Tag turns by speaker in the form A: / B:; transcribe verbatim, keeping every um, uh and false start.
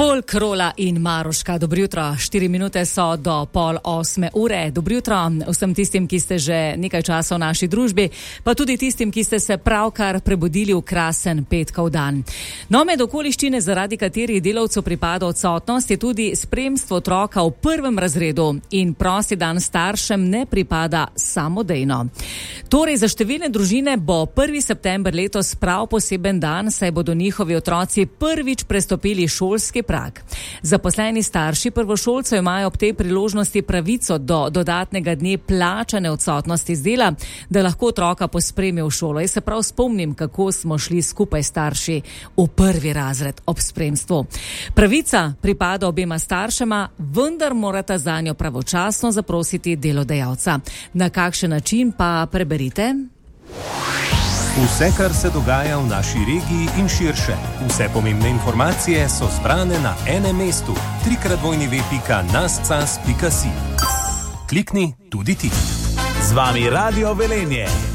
A: Folk, Rola in Maruška, dobro jutro. Štiri minute so do pol osme ure. Dobro jutro vsem tistim, ki ste že nekaj časa v naši družbi, pa tudi tistim, ki ste se pravkar prebudili v krasen petkov dan. No, med okoliščine, zaradi katerih delavcu pripada odsotnost, je tudi spremstvo otroka v prvem razredu in prosti dan staršem ne pripada samodejno. Torej, za številne družine bo prvi september letos prav poseben dan, saj bodo njihovi otroci prvič prestopili šolski prag. Zaposleni starši prvošolcev imajo ob tej priložnosti pravico do dodatnega dne plačane odsotnosti z dela, da lahko otroka pospremijo v šolo. Jaz se prav spomnim, kako smo šli skupaj starši v prvi razred ob spremstvu. Pravica pripada obema staršema, vendar morata zanjo pravočasno zaprositi delodajalca. Na kakšen način pa preberite?
B: Vse, kar se dogaja v naši regiji in širše. Vse pomembne informacije so zbrane na enem mestu. trikrat dvojni ve pika nascas pika si. Klikni tudi ti.
C: Z vami Radio Velenje.